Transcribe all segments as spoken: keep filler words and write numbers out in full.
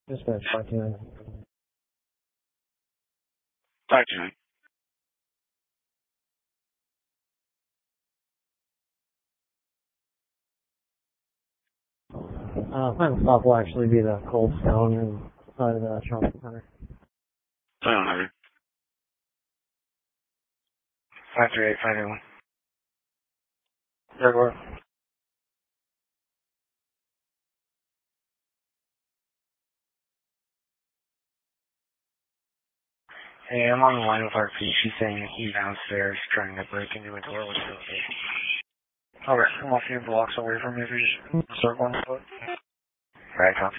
Dispatch five two nine. five two nine. Uh, final stop will actually be the Cold Stone inside of the shopping center. Plan on having. five three eight five eight one. Jaguar. Hey, I'm on the line with R P. She's saying he's downstairs trying to break into a door with the Alright, I'm a few blocks away from you if you just start going foot. Alright, copy.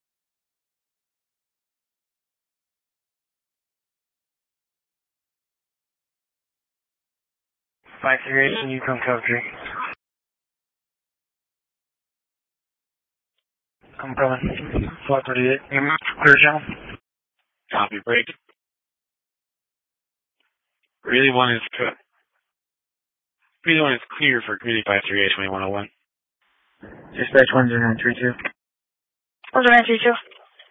five three eight, can you come code three? I'm coming. five thirty-eight. Clear channel. Copy, break. Really one is cut. Really one is clear for community five three eight twenty-one oh one. Dispatch one zero nine three two. one zero nine three two.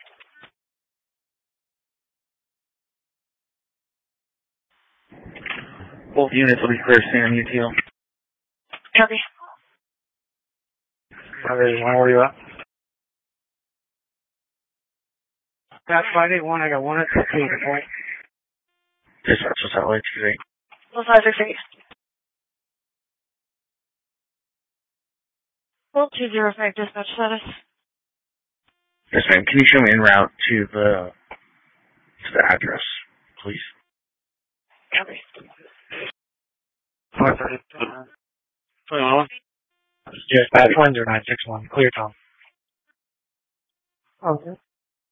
Both units will be clear, Sam, U T L. Copy. Alright, where are you at? Got five eight one, I got one at two at the point. Dispatch, what's that like? two eight. one five six eight. Well, two zero five dispatch status. Yes, ma'am. Can you show me en route to the to the address, please? Copy. four thirty. twenty-one oh one. Dispatch one zero nine six one. Clear, Tom. Okay.